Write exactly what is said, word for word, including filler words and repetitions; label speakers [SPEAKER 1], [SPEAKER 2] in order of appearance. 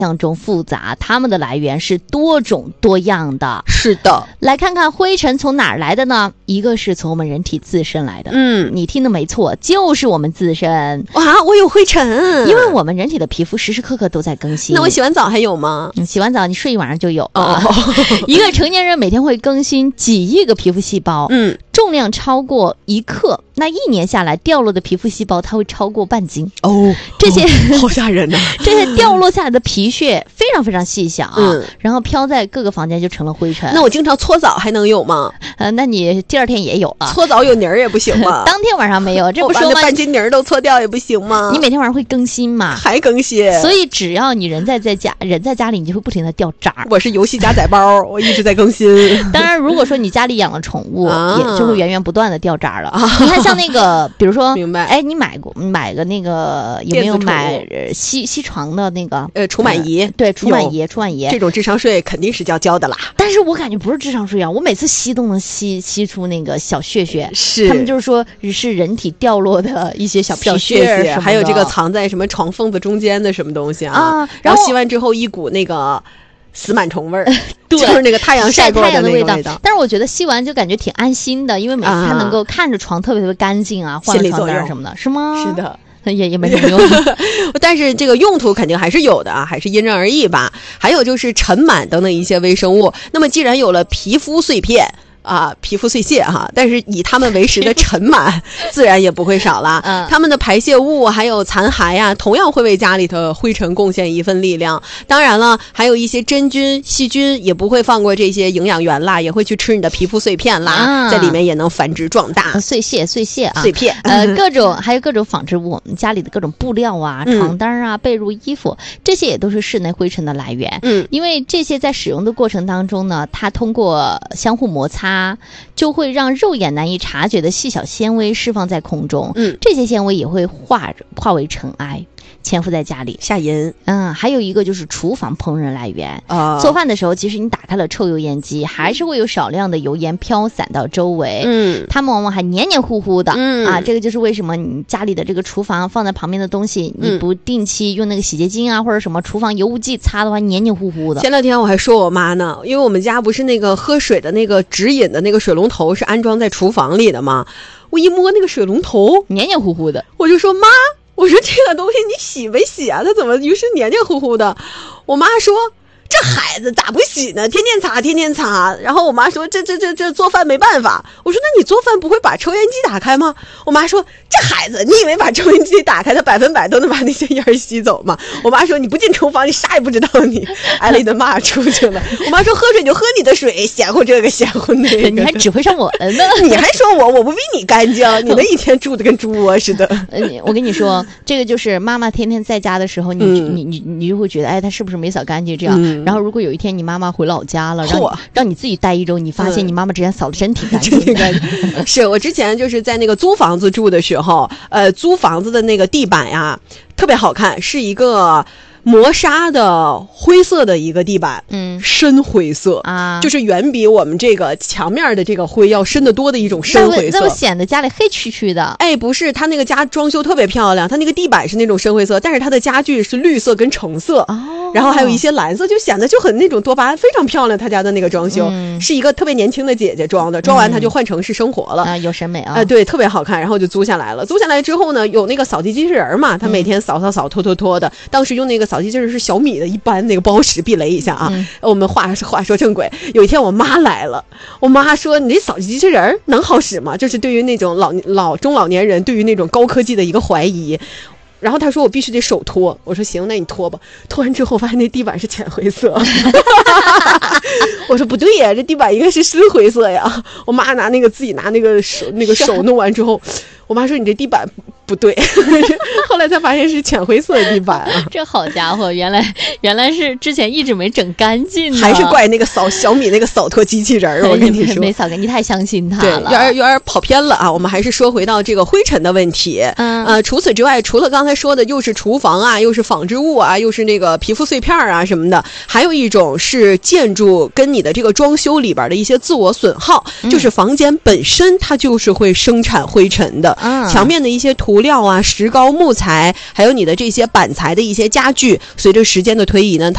[SPEAKER 1] 象中复杂，它们的来源是多种多样的。
[SPEAKER 2] 是的，
[SPEAKER 1] 来看看灰尘从哪儿来的呢？一个是从我们人体自身来的，
[SPEAKER 2] 嗯，
[SPEAKER 1] 你听的没错，就是我们自身。
[SPEAKER 2] 哇，我有灰尘，
[SPEAKER 1] 因为我们人体的皮肤时时刻刻都在更新。
[SPEAKER 2] 那我洗完澡还有吗？
[SPEAKER 1] 嗯，洗完澡你睡一晚上就有。
[SPEAKER 2] 哦，
[SPEAKER 1] 一个成年人每天会更新几亿个皮肤细胞，
[SPEAKER 2] 嗯，
[SPEAKER 1] 重量超过一克，那一年下来掉落的皮肤细胞它会超过半斤。
[SPEAKER 2] 哦，
[SPEAKER 1] 这些、
[SPEAKER 2] 哦、好吓人呐、啊！
[SPEAKER 1] 这些掉落下来的皮屑非常非常细小啊，
[SPEAKER 2] 嗯，
[SPEAKER 1] 然后飘在各个房间就成了灰尘。
[SPEAKER 2] 那我经常搓澡还能有吗？
[SPEAKER 1] 呃，那你第二天也有了。
[SPEAKER 2] 搓澡有泥儿也不行吗？
[SPEAKER 1] 当天晚上没有，这不说吗？
[SPEAKER 2] 我把那半斤泥儿都搓掉也不行吗？
[SPEAKER 1] 你每天晚上会更新嘛？
[SPEAKER 2] 还更新，
[SPEAKER 1] 所以只要你人在在家，人在家里，你就会不停的掉渣。
[SPEAKER 2] 我是游戏加载包，我一直在更新。
[SPEAKER 1] 当然，如果说你家里养了宠物，
[SPEAKER 2] 啊、
[SPEAKER 1] 也就会源源不断的掉渣了。啊、你看，像那个，比如说，
[SPEAKER 2] 明白？
[SPEAKER 1] 哎，你买过买个那个有没有买吸吸床的那个
[SPEAKER 2] 呃除螨仪？
[SPEAKER 1] 呃、对，除螨仪，除螨仪。
[SPEAKER 2] 这种智商税肯定是要交的啦。
[SPEAKER 1] 但是我感觉不是智商税啊，我每次吸都能吸吸出那个小屑屑。
[SPEAKER 2] 是，
[SPEAKER 1] 他们就是说是人体掉落的一些小
[SPEAKER 2] 小屑屑，还有这个藏在什么床缝子中间的什么东西啊？
[SPEAKER 1] 啊，
[SPEAKER 2] 然后吸完之后一股那个死螨虫味儿，
[SPEAKER 1] 对，
[SPEAKER 2] 就是那个太阳晒过的那个味道。
[SPEAKER 1] 味道但是我觉得吸完就感觉挺安心的，因为每次它能够看着床特别特别干净啊，换了床单什么的，是吗？
[SPEAKER 2] 是的。
[SPEAKER 1] 也也没什么用，
[SPEAKER 2] 但是这个用途肯定还是有的啊，还是因人而异吧。还有就是尘螨等等一些微生物。那么既然有了皮肤碎片啊，皮肤碎屑哈，但是以它们为食的尘螨自然也不会少了。
[SPEAKER 1] 嗯，
[SPEAKER 2] 它们的排泄物还有残骸呀、啊，同样会为家里的灰尘贡献一份力量。当然了，还有一些真菌、细菌也不会放过这些营养源啦，也会去吃你的皮肤碎片啦，啊、在里面也能繁殖壮大。
[SPEAKER 1] 碎屑、碎屑啊，
[SPEAKER 2] 碎片，
[SPEAKER 1] 呃，各种还有各种纺织物，我们家里的各种布料啊、床单啊、被褥、衣服，这些也都是室内灰尘的来源。
[SPEAKER 2] 嗯，
[SPEAKER 1] 因为这些在使用的过程当中呢，它通过相互摩擦，就会让肉眼难以察觉的细小纤维释放在空中。
[SPEAKER 2] 嗯，
[SPEAKER 1] 这些纤维也会化化为尘埃，潜伏在家里
[SPEAKER 2] 下淫。
[SPEAKER 1] 嗯，还有一个就是厨房烹饪来源
[SPEAKER 2] 啊、
[SPEAKER 1] 呃，做饭的时候，其实你打开了抽油烟机，还是会有少量的油烟飘散到周围。
[SPEAKER 2] 嗯，
[SPEAKER 1] 它们往往还黏黏糊糊的。
[SPEAKER 2] 嗯
[SPEAKER 1] 啊，这个就是为什么你家里的这个厨房放在旁边的东西，你不定期用那个洗洁精啊或者什么厨房油污剂擦的话，黏黏糊糊的。
[SPEAKER 2] 前两天我还说我妈呢，因为我们家不是那个喝水的那个直饮的那个水龙头是安装在厨房里的吗？我一摸那个水龙头，
[SPEAKER 1] 黏黏糊糊的，
[SPEAKER 2] 我就说妈，我说这个东西你洗没洗啊？它怎么于是黏黏糊糊的？我妈说这孩子咋不洗呢？天天擦，天天擦。然后我妈说这这这这做饭没办法。我说那你做饭不会把抽烟机打开吗？我妈说这孩子，你以为把抽烟机打开，它百分百都能把那些烟吸走吗？我妈说你不进厨房，你啥也不知道，你挨了一顿骂出去了。我妈说喝水就喝你的水，嫌乎这个嫌乎那个，
[SPEAKER 1] 你还指挥上我了呢？
[SPEAKER 2] 你还说我我不比你干净？你那一天住的跟猪窝似的。
[SPEAKER 1] 我跟你说，这个就是妈妈天天在家的时候，你、嗯、你你你就会觉得，哎，她是不是没扫干净这样？嗯、然后如果有一天你妈妈回老家了，让你让你自己待一周，你发现你妈妈之前扫的真挺干净的。
[SPEAKER 2] 嗯、是我之前就是在那个租房子住的时候，呃，租房子的那个地板呀，特别好看，是一个磨砂的灰色的一个地板，
[SPEAKER 1] 嗯，
[SPEAKER 2] 深灰色
[SPEAKER 1] 啊，
[SPEAKER 2] 就是远比我们这个墙面的这个灰要深得多的一种深灰色，
[SPEAKER 1] 那么显得家里黑黢黢的。
[SPEAKER 2] 哎，不是，他那个家装修特别漂亮，他那个地板是那种深灰色，但是他的家具是绿色跟橙色，
[SPEAKER 1] 哦，
[SPEAKER 2] 然后还有一些蓝色，就显得就很那种多巴胺，非常漂亮。他家的那个装修、
[SPEAKER 1] 嗯、
[SPEAKER 2] 是一个特别年轻的姐姐装的，装完他就换城市生活了、
[SPEAKER 1] 嗯、啊，有审美啊，
[SPEAKER 2] 呃，对，特别好看，然后就租下来了。租下来之后呢，有那个扫地机器人嘛，他每天扫扫扫拖拖拖的，当时用那个扫地机器人是小米的，一般那个不好使，避雷一下啊。
[SPEAKER 1] 嗯、
[SPEAKER 2] 我们话话说正轨，有一天我妈来了，我妈说你这扫地机器人能好使吗？就是对于那种老老中老年人对于那种高科技的一个怀疑。然后他说我必须得手拖，我说行，那你拖吧。拖完之后发现那地板是浅灰色，我说不对呀，这地板应该是深灰色呀。我妈拿那个自己拿那个手那个手弄完之后，我妈说你这地板不对，后来才发现是浅灰色的地板啊。
[SPEAKER 1] 这好家伙，原来原来是之前一直没整干净，
[SPEAKER 2] 还是怪那个扫小米那个扫拖机器人。我跟你说，
[SPEAKER 1] 没扫干净，你太相信他
[SPEAKER 2] 了。对，有点有点跑偏了啊。我们还是说回到这个灰尘的问题。
[SPEAKER 1] 嗯，
[SPEAKER 2] 呃，除此之外，除了刚才说的又是厨房啊，又是纺织物啊，又是那个皮肤碎片啊什么的，还有一种是建筑跟你的这个装修里边的一些自我损耗，嗯、就是房间本身它就是会生产灰尘的。
[SPEAKER 1] 嗯，
[SPEAKER 2] 墙面的一些涂料啊、石膏、木材，还有你的这些板材的一些家具，随着时间的推移呢，它